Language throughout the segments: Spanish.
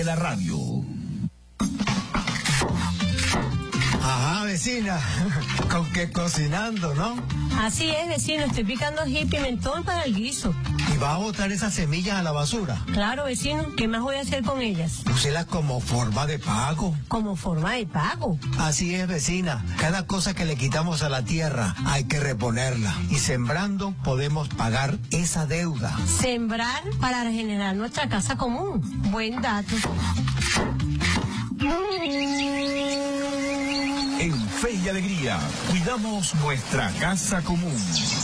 La radio. Ajá, vecina, con que cocinando, ¿no? Así es, vecino, estoy picando ají y pimentón para el guiso. ¿Y vas a botar esas semillas a la basura? Claro, vecino, ¿qué más voy a hacer con ellas? Úselas como forma de pago. ¿Como forma de pago? Así es, vecina, cada cosa que le quitamos a la tierra hay que reponerla. Y sembrando podemos pagar esa deuda. Sembrar para regenerar nuestra casa común. Buen dato. En Fe y Alegría, cuidamos nuestra casa común.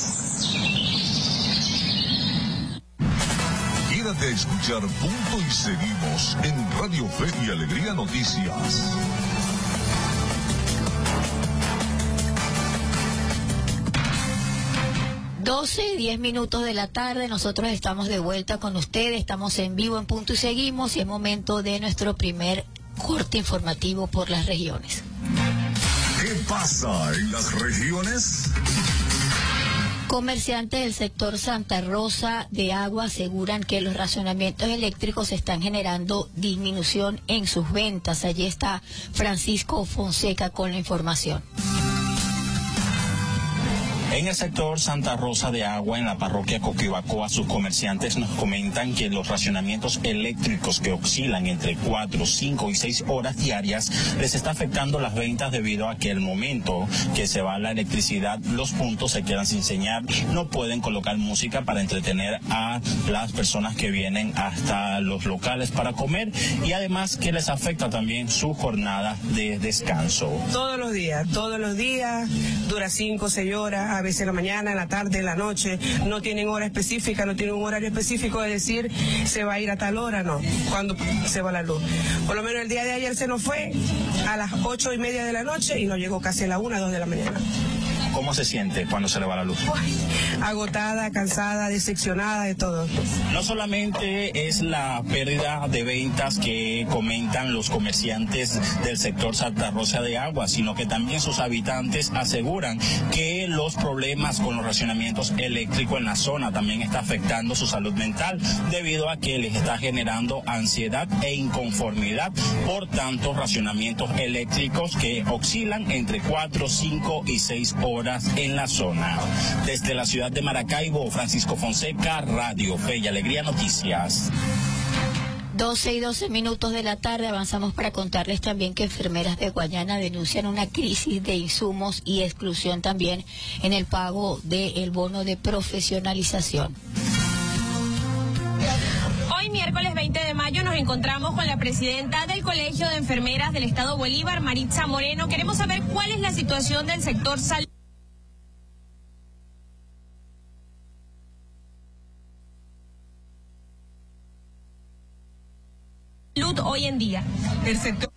Quédate a escuchar Punto y Seguimos en Radio Fe y Alegría Noticias. Doce y 10 minutos de la tarde, nosotros estamos de vuelta con ustedes, estamos en vivo en Punto y Seguimos y es momento de nuestro primer corte informativo por las regiones. ¿Qué pasa en las regiones? Comerciantes del sector Santa Rosa de Agua aseguran que los racionamientos eléctricos están generando disminución en sus ventas. Allí está Francisco Fonseca con la información. En el sector Santa Rosa de Agua, en la parroquia Coquibacoa, sus comerciantes nos comentan que los racionamientos eléctricos que oscilan entre 4, 5 y 6 horas diarias les está afectando las ventas debido a que el momento que se va la electricidad, los puntos se quedan sin señal, no pueden colocar música para entretener a las personas que vienen hasta los locales para comer y además que les afecta también su jornada de descanso. Todos los días, dura 5 o 6 horas, a veces en la mañana, en la tarde, en la noche, no tienen hora específica, no tienen un horario específico de decir se va a ir a tal hora, no, cuando se va la luz. Por lo menos el día de ayer se nos fue a las 8:30 de la noche y nos llegó casi a las 1, 2 de la mañana. ¿Cómo se siente cuando se le va la luz? Agotada, cansada, decepcionada de todo. No solamente es la pérdida de ventas que comentan los comerciantes del sector Santa Rosa de Agua, sino que también sus habitantes aseguran que los problemas con los racionamientos eléctricos en la zona también está afectando su salud mental debido a que les está generando ansiedad e inconformidad por tantos racionamientos eléctricos que oscilan entre 4, 5 y 6 horas en la zona. Desde la ciudad de Maracaibo, Francisco Fonseca, Radio Fe y Alegría Noticias. 12 y 12 minutos de la tarde, avanzamos para contarles también que enfermeras de Guayana denuncian una crisis de insumos y exclusión también en el pago del bono de profesionalización. Hoy, miércoles 20 de mayo, nos encontramos con la presidenta del Colegio de Enfermeras del Estado Bolívar, Maritza Moreno. Queremos saber cuál es la situación del sector salud hoy en día. El sector